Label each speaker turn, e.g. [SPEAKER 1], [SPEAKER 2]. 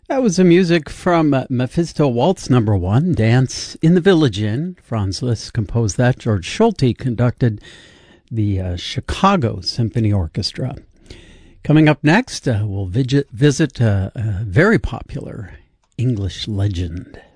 [SPEAKER 1] That was the music from Mephisto Waltz Number 1, Dance in the Village Inn. Franz Liszt composed that. George Solti conducted the Chicago Symphony Orchestra. Coming up next, we'll visit a very popular English legend.